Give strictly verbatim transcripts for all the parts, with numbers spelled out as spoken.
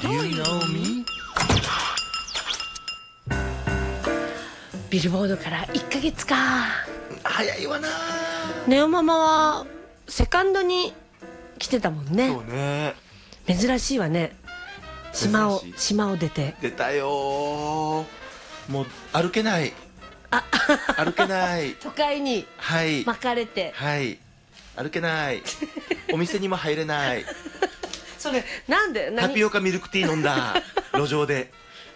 Do you know me? ビルボードからいっかげつか。 早いわな。 ネオママはセカンドに来てたもんね。 そうね。 珍しいわね。島を珍しい島を出て。 出たよー。もう歩けない。 あ歩けない。 都会にはい巻かれて。 はい歩けない。お店にも入れない。 それなんでタ何ピオカミルクティー飲んだ路上で。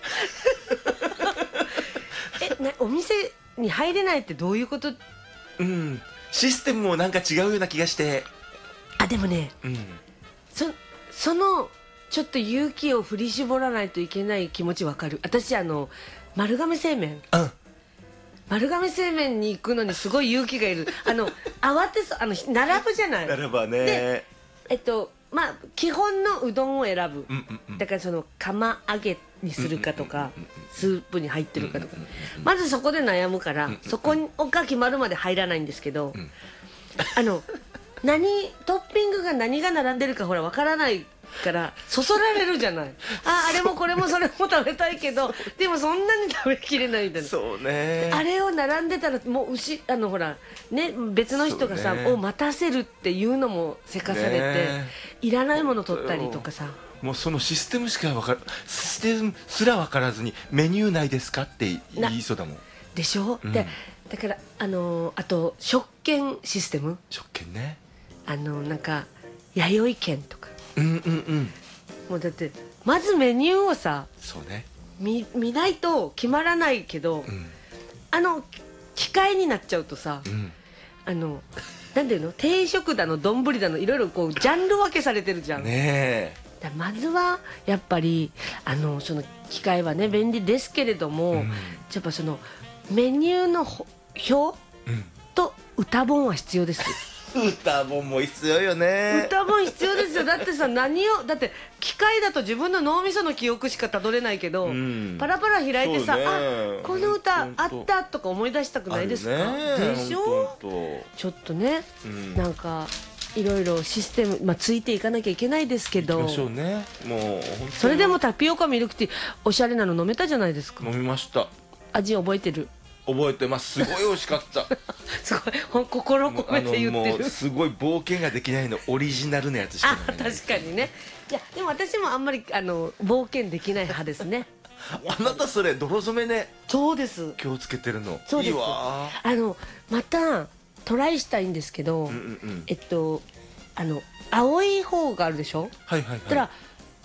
えなお店に入れないってどういうこと？ うんシステムもなんか違うような気がして。 あでもねうんそそのちょっと勇気を振り絞らないといけない気持ちわかる。私あの丸亀製麺うん丸亀製麺に行くのにすごい勇気がいる。あの慌てそうあの並ぶじゃない。 ならばね。 でえっとまあ基本のうどんを選ぶ、 うんうんうんだからその釜揚げにするかとかうんうんうんうんスープに入ってるかとかうんうんうんうんまずそこで悩むから、 うんうんうんそこが決まるまで入らないんですけど、 んあの何トッピングが何が並んでるかほらわからないからそそられるじゃない。ああれもこれもそれも食べたいけどでもそんなに食べきれないみたいな。 そうね。 あれを並んでたらもう牛あのほらね別の人がさ、 そうねを待たせるっていうのもせかされて、 ねいらないもの取ったりとかさ。 もうそのシステムしか分からシステムすら分からずにメニュー内ですかって言いそうだもん。 でしょ、 うんでだからあのーあと食券システム食券ね。 あのーなんか弥生券とかうんうんうんもうだってまずメニューをさそうね。 見見ないと決まらないけど、 うんあの機械になっちゃうとさ、 うんあのなんていうの定食だの丼だのいろいろこうジャンル分けされてるじゃん。 ねだまずはやっぱりあのその機械はね便利ですけれども、 うんやっぱそのメニューのほ表え。うんと歌本は必要です。 歌本も必要よね。 歌本必要ですよ。だってさ何をだって機械だと自分の脳みその記憶しかたどれないけど、 うんパラパラ開いてさ、 そうねあこの歌ほんとあったとか思い出したくないですか？ あるねでしょ。 ほんとほんとちょっとね、 うんなんかいろいろシステム、まあ、ついていかなきゃいけないですけど行きましょうね。もう本当にそれでもタピオカミルクティーおしゃれなの飲めたじゃないですか。 飲みました。 味覚えてる。 覚えてます。すごい美味しかった。 すごいほん心込めて言ってる。 もうすごい冒険ができないのオリジナルのやつしかあない。 確かにね。いやでも私もあんまりあの冒険できない派ですね。 あなたそれ泥染めね。 そうです気をつけてるの。 そうです。 いいわあのまたトライしたいんですけど、 うんうんうんえっとあの青い方があるでしょ。 はいはいはい。 たら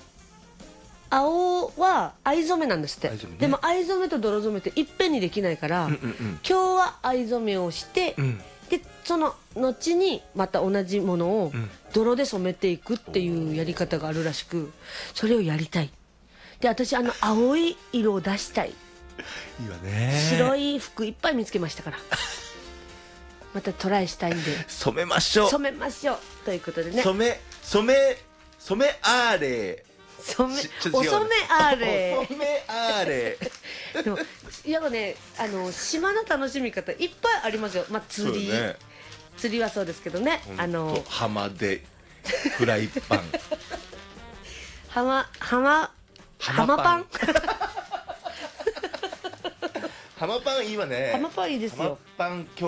青は藍染めなんですって、 藍染めねでも藍染めと泥染めっていっぺんにできないから、 うんうんうん今日は藍染めをして、 うんでその後にまた同じものをうん泥で染めていくっていうやり方があるらしく、それをやりたい。で私あの青い色を出したい。 いいわね。 白い服いっぱい見つけましたからまたトライしたいんで染めましょう。 染めましょうということでね。 染め染め染めあーれ。 染めちちょっと違うお染めあれお染めあーれ。 でもやっぱねあの島の楽しみ方いっぱいありますよ。まあ釣り、 そうね釣りはそうですけどね、あのと浜でフライパン浜浜浜パン浜パンいいわね。 浜パンいいですよ。 浜パン